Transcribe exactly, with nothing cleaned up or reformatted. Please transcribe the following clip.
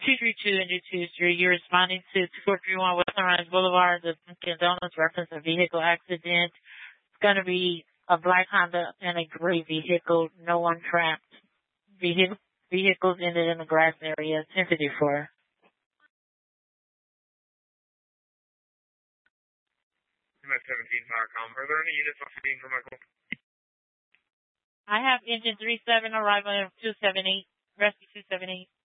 two three two and two three. You're responding to two four three one Western Rise Boulevard, the Dunkin' Donuts, reference a vehicle accident. It's going to be a black Honda and a gray vehicle. No one trapped. Vehicle, vehicles ended in the grass area. ten fifty-four. seventeen Powercom. Are there any units on scene for Michael? I have engine three seven arrival of two seven eight, rescue two seven eight.